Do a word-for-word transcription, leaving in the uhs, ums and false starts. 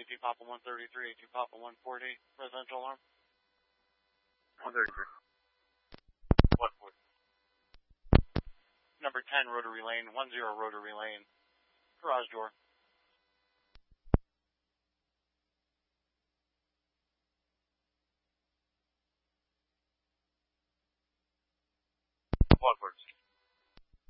A T Papa one thirty-three, A T Papa one forty, residential alarm. one thirty-three. one forty. Number ten, rotary lane, one zero rotary lane, garage door. one forty.